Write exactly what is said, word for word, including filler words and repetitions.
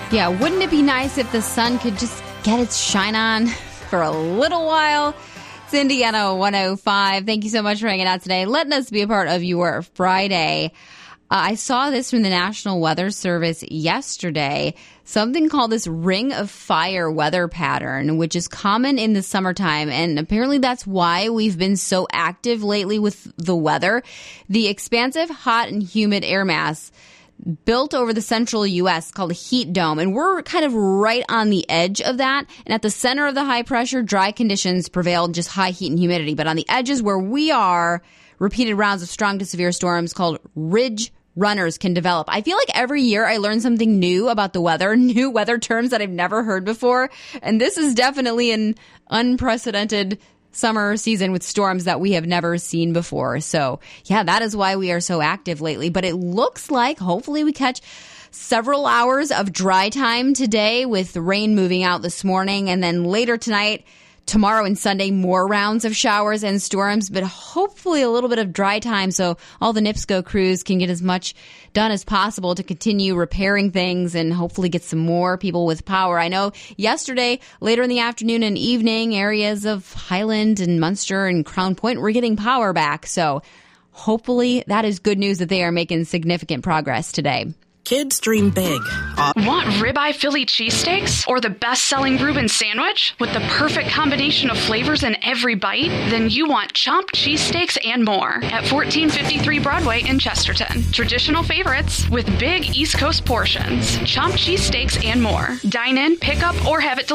Yeah, wouldn't it be nice if the sun could just get its shine on for a little while? It's Indiana one oh five. Thank you so much for hanging out today. Letting us be a part of your Friday. Uh, I saw this from the National Weather Service yesterday, something called this ring of fire weather pattern, which is common in the summertime. And apparently that's why we've been so active lately with the weather. The expansive, hot, and humid air mass built over the central U S called a heat dome. And we're kind of right on the edge of that. And at the center of the high pressure, dry conditions prevailed, just high heat and humidity. But on the edges where we are, repeated rounds of strong to severe storms called ridge runners can develop. I feel like every year I learn something new about the weather, new weather terms that I've never heard before. And this is definitely an unprecedented summer season with storms that we have never seen before. So yeah, that is why we are so active lately. But it looks like hopefully we catch several hours of dry time today with rain moving out this morning. And then later tonight, tomorrow and Sunday, more rounds of showers and storms, but hopefully a little bit of dry time so all the NIPSCO crews can get as much done as possible to continue repairing things and hopefully get some more people with power. I know yesterday, later in the afternoon and evening, areas of Highland and Munster and Crown Point were getting power back. So hopefully that is good news that they are making significant progress today. Kids dream big. Uh- Want ribeye Philly cheesesteaks or the best-selling Reuben sandwich with the perfect combination of flavors in every bite? Then you want Chomped cheesesteaks and more at fourteen fifty-three Broadway in Chesterton. Traditional favorites with big East Coast portions. Chomped cheesesteaks and more. Dine in, pick up, or have it delivered